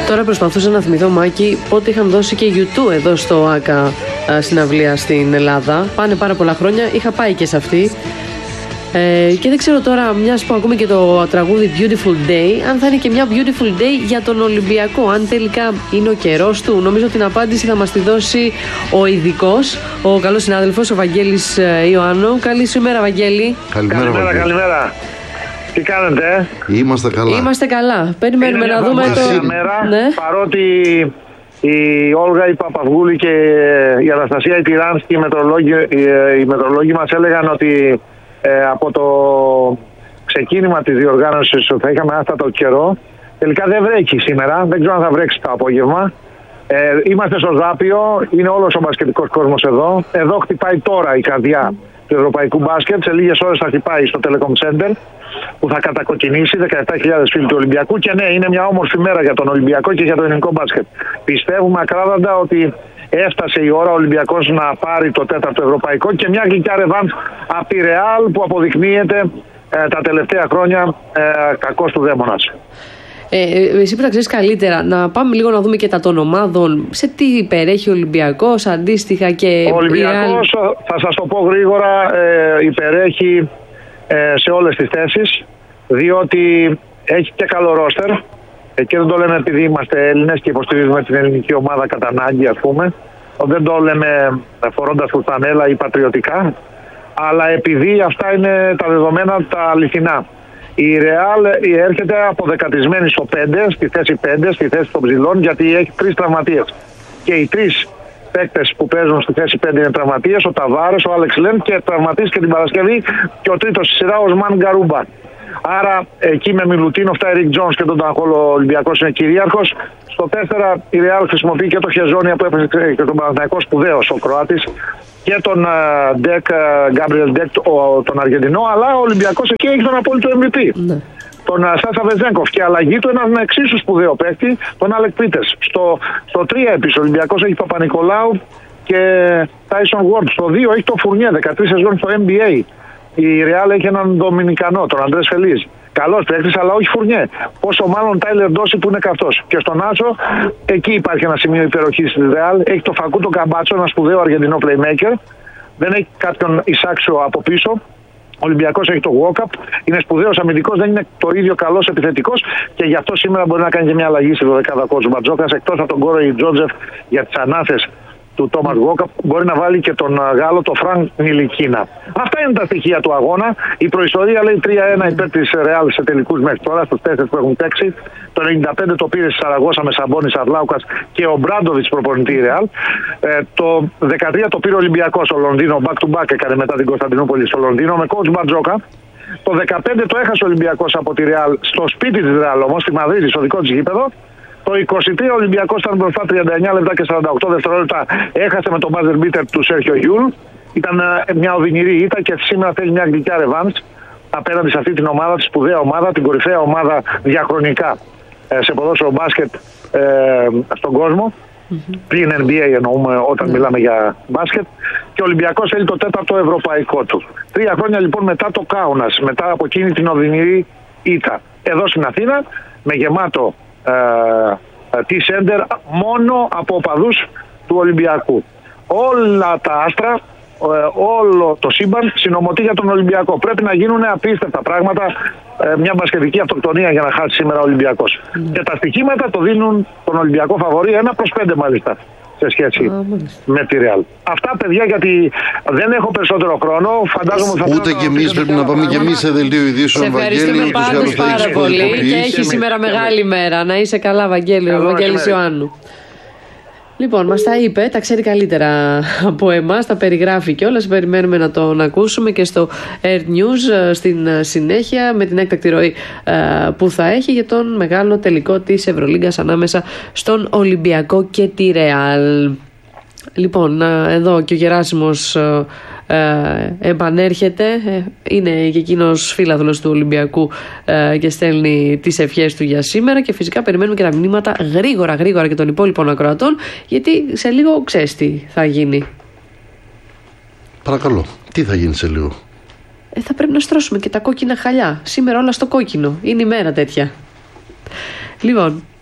Τώρα προσπαθούσα να θυμηθώ, Μάκη, πότε είχαν δώσει και YouTube εδώ στο ΆΚΑ συναυλία στην Ελλάδα. Πάνε πάρα πολλά χρόνια, είχα πάει και σε αυτή. Και δεν ξέρω τώρα, μιας που ακούμε και το τραγούδι Beautiful Day, αν θα είναι και μια Beautiful Day για τον Ολυμπιακό, αν τελικά είναι ο καιρός του. Νομίζω την απάντηση θα μας τη δώσει ο ειδικός, ο καλός συνάδελφος, ο Βαγγέλης Ιωάννου. Καλή σου ημέρα, Βαγγέλη. Καλημέρα. Τι κάνετε? Είμαστε καλά. Είμαστε καλά. Περιμένουμε να δούμε το... Ναι. Παρότι η Όλγα, η Παπαυγούλη και η Αναστασία η Τυράνσκη, οι μετρολόγοι μας έλεγαν ότι από το ξεκίνημα της διοργάνωσης θα είχαμε άστατο καιρό. Τελικά δεν βρέχει σήμερα, δεν ξέρω αν θα βρέξει το απόγευμα. Είμαστε στο Ζάπιο, είναι όλος ο μπασκετικός κόσμος εδώ. Εδώ χτυπάει τώρα η καρδιά του ευρωπαϊκού μπάσκετ. Σε λίγες ώρες θα χτυπάει στο Telecom Center που θα κατακοκκινήσει 17.000 φίλοι του Ολυμπιακού. Και ναι, είναι μια όμορφη μέρα για τον Ολυμπιακό και για το ελληνικό μπάσκετ. Πιστεύουμε ακράδαντα ότι έφτασε η ώρα ο Ολυμπιακός να πάρει το τέταρτο ευρωπαϊκό και μια γλυκιά ρεβάνς από τη Ρεάλ που αποδεικνύεται τα τελευταία χρόνια κακός του δαίμονας. Εσύ που τα ξέρεις καλύτερα, να πάμε λίγο να δούμε και τα των ομάδων. Σε τι υπερέχει ο Ολυμπιακός αντίστοιχα και ο Ολυμπιακός, θα σας το πω γρήγορα, υπερέχει σε όλες τις θέσεις, διότι έχει και καλό ρόστερ. Και δεν το λέμε επειδή είμαστε Έλληνες και υποστηρίζουμε την ελληνική ομάδα κατά ανάγκη, ας πούμε. Δεν το λέμε φορώντας φουστανέλα ή πατριωτικά, αλλά επειδή αυτά είναι τα δεδομένα τα αληθινά. Η Ρεάλ έρχεται αποδεκατισμένη στο 5, στη θέση 5, στη θέση των ψηλών, γιατί έχει 3 τραυματίες. Και οι 3 παίκτες που παίζουν στη θέση 5 είναι τραυματίες, ο Ταβάρες, ο Άλεξ Λεν και τραυματίες και την Παρασκευή και ο τρίτος στη σειρά, ο Σμάν Γκαρούμπα. Άρα εκεί με Μιλουτίνο, Eric Jones και τον Ταχόλο ο Ολυμπιακός είναι κυρίαρχος. Στο 4 η Ρεάλ χρησιμοποιεί και τον Χεζόνια που έπαιζε και τον Παναθηναϊκό σπουδαίος ο Κροάτης και τον Γκάμπριελ Ντεκ, τον Αργεντινό, αλλά ο Ολυμπιακός εκεί έχει τον απόλυτο MVP. Ναι. Τον Σάσα Βεζέγκοφ και αλλαγή του έναν εξίσου σπουδαίο παίκτη, τον Άλεκ Πίτες. Στο 3 επίσης ο Ολυμπιακός έχει Παπα-Νικολάου και Τάισον Γουόρντ. Στο 2 έχει το Φουρνιέ, 13 σεζόν στο NBA. Η Ρεάλ έχει έναν Δομινικανό, τον Αντρές Φελίζ. Καλός παίκτης, αλλά όχι Φουρνιέ. Πόσο μάλλον Τάιλερ Ντόση που είναι καυτός. Και στον Άσο, εκεί υπάρχει ένα σημείο υπεροχής της Ρεάλ. Έχει το Φακούτο Καμπάτσο, ένα σπουδαίο αργεντινό playmaker. Δεν έχει κάποιον Ισάξιο από πίσω. Ο Ολυμπιακός έχει το Walkup. Είναι σπουδαίος αμυντικός, δεν είναι το ίδιο καλός επιθετικός. Και γι' αυτό σήμερα μπορεί να κάνει και μια αλλαγή στη 12η κότσου Μπατζόκας. Εκτός από τον Κόρεϊ Τζότζεφ για τις ανάθες του Τόμας Walkup, μπορεί να βάλει και τον Γάλλο, τον Φρανκ Νιλικίνα. Αυτά είναι τα στοιχεία του αγώνα. Η προϊστορία λέει 3-1 υπέρ της Ρεάλ σε τελικούς μέχρι τώρα, στους 4 που έχουν παίξει. Το 95 το πήρε στη Σαραγώσα με Σαμπόνι, Αρλάουκας και ο Μπράντοβιτς προπονητή η Ρεάλ. Το 13 το πήρε ο Ολυμπιακός στο Λονδίνο, back to back έκανε μετά την Κωνσταντινούπολη στο Λονδίνο με coach Μπατζόκα. Το 15 το έχασε ο Ολυμπιακός από τη Ρεάλ στο σπίτι της Ρεάλ όμως, στη Μαδρίτη, στο δικό της γήπεδο. Το 23 ο Ολυμπιακός ήταν μπροστά 39 λεπτά και 48 δευτερόλεπτα. Έχασε με τον buzzer beater του Σέρχιο Γιούλ. Ήταν μια οδυνηρή ήττα και σήμερα θέλει μια γλυκιά ρεβάνς απέναντι σε αυτή την ομάδα, τη σπουδαία ομάδα, την κορυφαία ομάδα διαχρονικά σε ποδόσφαιρο μπάσκετ στον κόσμο. Πριν NBA εννοούμε όταν μιλάμε για μπάσκετ. Και ο Ολυμπιακός θέλει το 4ο ευρωπαϊκό του. 3 χρόνια λοιπόν μετά το Κάουνας, μετά από εκείνη την οδυνηρή ήττα. Εδώ στην Αθήνα με γεμάτο T-Center μόνο από οπαδούς του Ολυμπιακού. Όλα τα άστρα, όλο το σύμπαν συνομωτεί για τον Ολυμπιακό. Πρέπει να γίνουν απίστευτα πράγματα, μια μπασκετική αυτοκτονία για να χάσει σήμερα ο Ολυμπιακός. Και τα στοιχήματα το δίνουν τον Ολυμπιακό φαβορί 1/5 μάλιστα σε σχέση με τη Ρεάλ. Αυτά παιδιά, γιατί δεν έχω περισσότερο χρόνο. Φαντάζομαι θα ούτε και εμείς πρέπει να πάμε και εμείς σε δελτίο ειδήσεων. Σε ευχαριστούμε πάρα πολύ και έχει σήμερα μεγάλη μέρα. Να είσαι καλά, Βαγγέλη, ο Βαγγέλης Ιωάννου. Λοιπόν, μας τα είπε, τα ξέρει καλύτερα από εμάς, τα περιγράφει κιόλας. Περιμένουμε να τον ακούσουμε και στο Air News στην συνέχεια με την έκτακτη ροή που θα έχει για τον μεγάλο τελικό της Ευρωλίγκας ανάμεσα στον Ολυμπιακό και τη Ρεάλ. Λοιπόν, εδώ και ο Γεράσιμος επανέρχεται, είναι και εκείνος φίλαθλος του Ολυμπιακού και στέλνει τις ευχές του για σήμερα και φυσικά περιμένουμε και τα μηνύματα γρήγορα και των υπόλοιπων ακροατών, γιατί σε λίγο ξέρεις τι θα γίνει. Παρακαλώ, τι θα γίνει σε λίγο? Θα πρέπει να στρώσουμε και τα κόκκινα χαλιά. Σήμερα όλα στο κόκκινο, είναι η μέρα τέτοια. Λοιπόν,